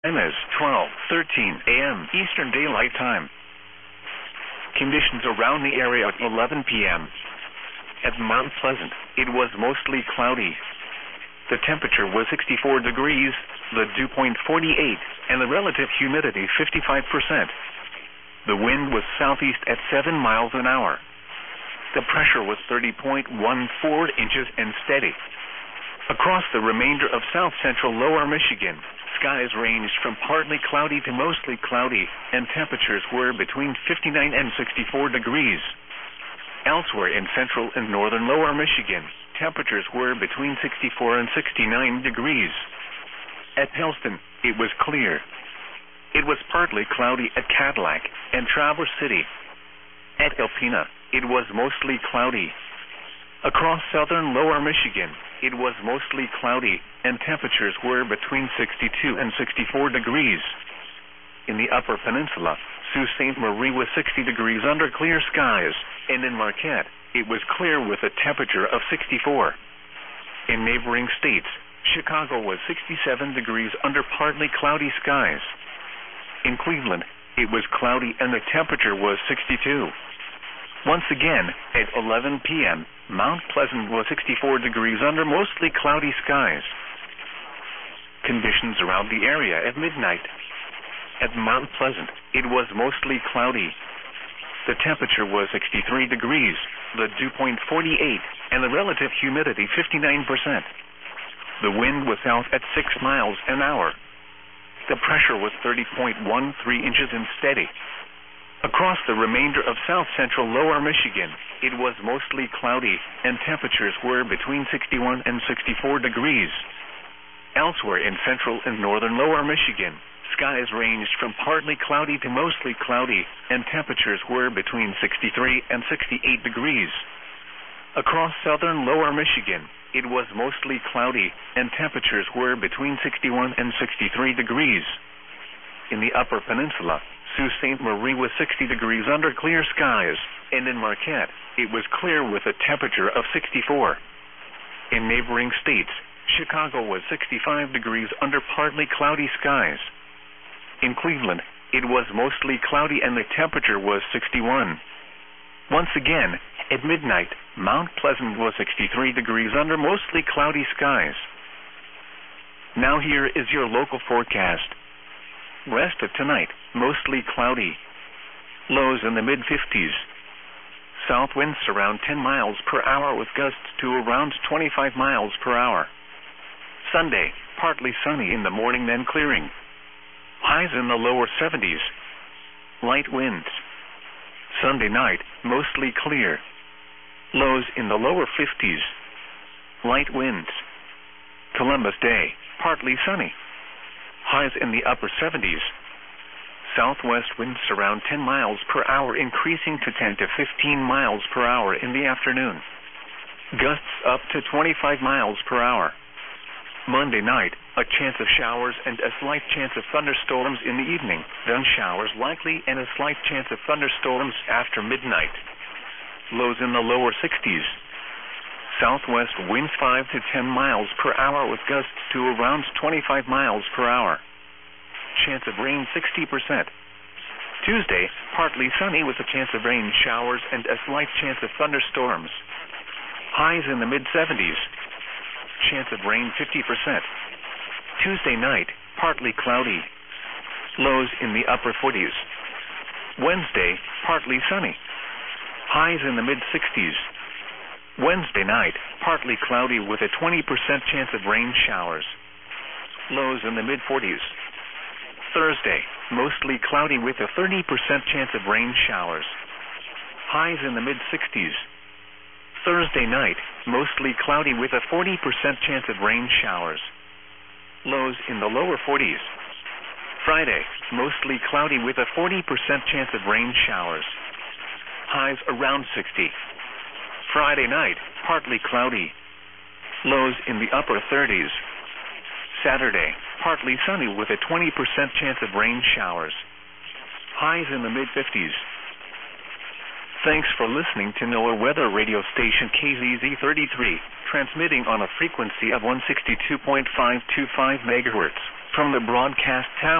Time is 12:13 a.m. Eastern Daylight Time. Conditions around the area at 11 p.m. At Mount Pleasant, it was mostly cloudy. The temperature was 64 degrees, the dew point 48, and the relative humidity 55%. The wind was southeast at 7 miles an hour. The pressure was 30.14 inches and steady. Across the remainder of south-central lower Michigan, skies ranged from partly cloudy to mostly cloudy, and temperatures were between 59 and 64 degrees. Elsewhere in central and northern lower Michigan, temperatures were between 64 and 69 degrees. At Helston, it was clear. It was partly cloudy at Cadillac and Traverse City. At Alpena, it was mostly cloudy. Across southern lower Michigan, it was mostly cloudy, and temperatures were between 62 and 64 degrees. In the upper peninsula, Sault Ste. Marie was 60 degrees under clear skies, and in Marquette, it was clear with a temperature of 64. In neighboring states, Chicago was 67 degrees under partly cloudy skies. In Cleveland, it was cloudy and the temperature was 62. Once again, at 11 p.m., Mount Pleasant was 64 degrees under mostly cloudy skies. Conditions around the area at midnight. At Mount Pleasant, it was mostly cloudy. The temperature was 63 degrees, the dew point 48, and the relative humidity 59%. The wind was south at 6 miles an hour. The pressure was 30.13 inches and steady. Across the remainder of south-central lower Michigan, it was mostly cloudy, and temperatures were between 61 and 64 degrees. Elsewhere in central and northern lower Michigan, skies ranged from partly cloudy to mostly cloudy, and temperatures were between 63 and 68 degrees. Across southern lower Michigan, it was mostly cloudy, and temperatures were between 61 and 63 degrees. In the upper peninsula, Sault Ste. Marie was 60 degrees under clear skies, and in Marquette, it was clear with a temperature of 64. In neighboring states, Chicago was 65 degrees under partly cloudy skies. In Cleveland, it was mostly cloudy and the temperature was 61. Once again, at midnight, Mount Pleasant was 63 degrees under mostly cloudy skies. Now here is your local forecast. Rest of tonight, mostly cloudy. Lows in the mid-50s. South winds around 10 miles per hour with gusts to around 25 miles per hour. Sunday, partly sunny in the morning then clearing. Highs in the lower 70s. Light winds. Sunday night, mostly clear. Lows in the lower 50s. Light winds. Columbus Day, partly sunny. Highs in the upper 70s. Southwest winds around 10 miles per hour increasing to 10 to 15 miles per hour in the afternoon. Gusts up to 25 miles per hour. Monday night, a chance of showers and a slight chance of thunderstorms in the evening, then showers likely and a slight chance of thunderstorms after midnight. Lows in the lower 60s. Southwest winds 5 to 10 miles per hour with gusts to around 25 miles per hour. Chance of rain 60%. Tuesday, partly sunny with a chance of rain, showers, and a slight chance of thunderstorms. Highs in the mid-70s. Chance of rain 50%. Tuesday night, partly cloudy. Lows in the upper 40s. Wednesday, partly sunny. Highs in the mid-60s. Wednesday night, partly cloudy with a 20% chance of rain showers. Lows in the mid-40s. Thursday, mostly cloudy with a 30% chance of rain showers. Highs in the mid-60s. Thursday night, mostly cloudy with a 40% chance of rain showers. Lows in the lower 40s. Friday, mostly cloudy with a 40% chance of rain showers. Highs around 60. Friday night, partly cloudy. Lows in the upper 30s. Saturday, partly sunny with a 20% chance of rain showers. Highs in the mid-50s. Thanks for listening to NOAA weather radio station KZZ33, transmitting on a frequency of 162.525 megahertz from the broadcast tower.